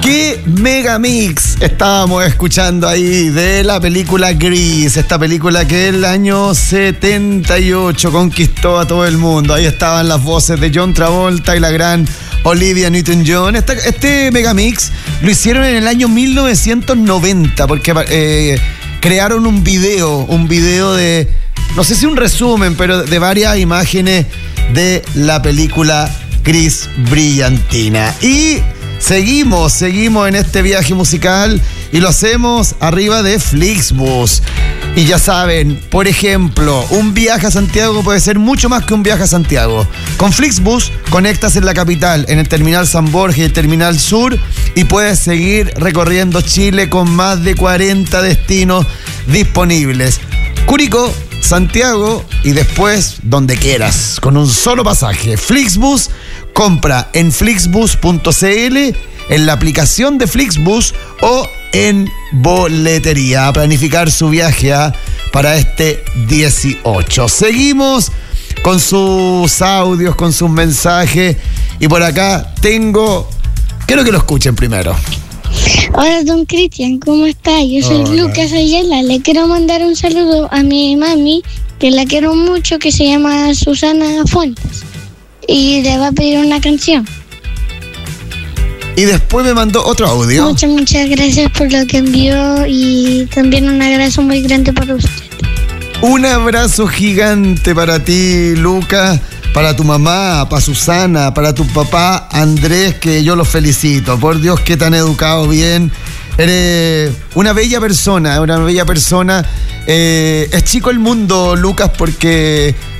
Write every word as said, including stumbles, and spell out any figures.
¿Qué megamix estábamos escuchando ahí de la película Gris? Esta película que el año setenta y ocho conquistó a todo el mundo. Ahí estaban las voces de John Travolta y la gran Olivia Newton-John. Este, este megamix lo hicieron en el año mil novecientos noventa porque eh, crearon un video, un video de, no sé si un resumen, pero de varias imágenes de la película Gris Brillantina. Y seguimos, seguimos en este viaje musical y lo hacemos arriba de Flixbus. Y ya saben, por ejemplo, un viaje a Santiago puede ser mucho más que un viaje a Santiago. Con Flixbus conectas en la capital, en el Terminal San Borja y el Terminal Sur, y puedes seguir recorriendo Chile con más de cuarenta destinos disponibles. Curicó, Santiago y después donde quieras, con un solo pasaje. Flixbus, compra en flixbus punto cl, en la aplicación de Flixbus o en boletería. A planificar su viaje ¿eh? para este dieciocho. Seguimos con sus audios, con sus mensajes, y por acá tengo, quiero que lo escuchen primero. Hola, don Cristian, ¿cómo está? Yo soy Hola. Lucas Ayala. Le quiero mandar un saludo a mi mami, que la quiero mucho, que se llama Susana Fuentes, y le va a pedir una canción. Y después me mandó otro audio. Muchas, muchas gracias por lo que envió, y también un abrazo muy grande para usted. Un abrazo gigante para ti, Lucas, para tu mamá, para Susana, para tu papá Andrés, que yo los felicito. Por Dios, que tan educado, bien. Eres una bella persona, una bella persona. Eh, es chico el mundo, Lucas, porque